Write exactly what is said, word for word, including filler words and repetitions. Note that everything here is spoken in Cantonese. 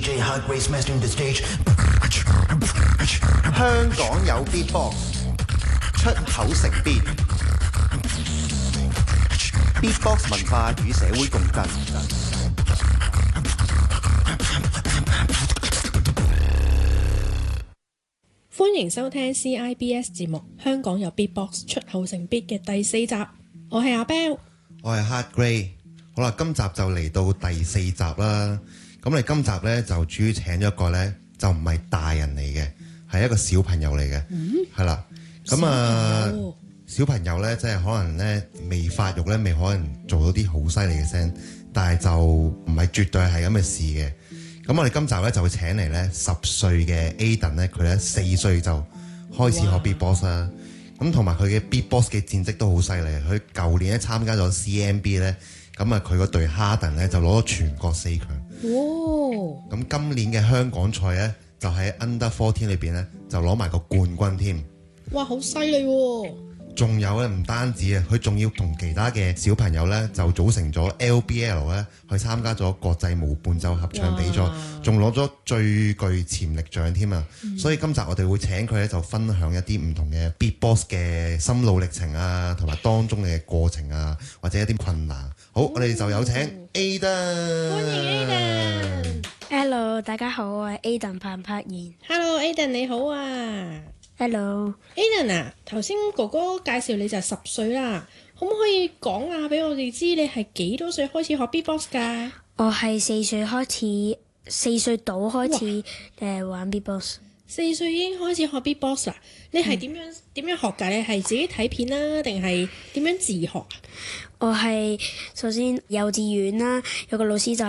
J Hard Grace mastering the stage。 香港有 beatbox， 出口成 beat。beatbox 文化與社會共振。 歡迎收聽 C I B S 節目《香港有 beatbox 出口成 beat》嘅第四集，我係阿 Bell， 我係 Hard Grey。好啦，今集就嚟到第四集啦。咁我哋今集呢，就主要請咗一個呢，就唔係大人嚟嘅，係一個小朋友嚟嘅，係啦、嗯。咁啊，小朋友呢，即係可能呢，未發育呢，未可能做到啲好犀利嘅聲，但係就唔係絕對係咁嘅事嘅。咁我哋今集咧就會請嚟咧十歲嘅 Aiden 咧，佢咧四歲就開始學 beatbox 啦。咁同埋佢嘅 beatbox 嘅戰績都好犀利。佢舊年咧參加咗 C M B 咧，咁啊佢個隊 Harden 咧就攞咗全國四強。 哦！ 咁今年嘅香港賽咧就喺 Under fourteen 裏邊咧就攞埋個冠軍添。 哇！好犀利喎！ 仲有咧，唔單止啊，佢仲要同其他嘅小朋友咧，就組成咗 L B L 咧，去參加咗國際無伴奏合唱比賽，仲攞咗最具潛力獎添啊！嗯、所以今集我哋會請佢咧，就分享一啲唔同嘅 beatbox 嘅心路歷程啊，同埋當中嘅過程啊，或者一啲困難。好，哦、我哋就有請 Aiden。 歡迎 Aiden。Hello， 大家好，我係 Aiden 彭柏賢。 Hello Aiden 你好啊。 Hello Aiden 啊，頭先哥哥介紹你就係十歲啦，可唔可以講下俾我哋知你係幾多歲開始學 beatbox 㗎？ 我係四歲開始，四歲到開始誒玩 beatbox。 四歲已經開始學 beatbox 啦，你係點樣點、嗯、樣學㗎？你係自己睇片啦，定係點樣自學啊？ 我係首先幼稚園啦，有個老師就